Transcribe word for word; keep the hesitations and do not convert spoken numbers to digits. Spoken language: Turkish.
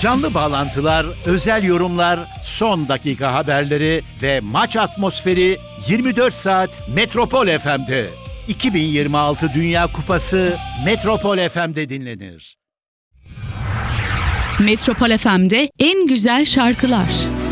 Canlı bağlantılar, özel yorumlar, son dakika haberleri ve maç atmosferi yirmi dört saat Metropol F M'de. iki bin yirmi altı Dünya Kupası Metropol F M'de dinlenir. Metropol F M'de en güzel şarkılar.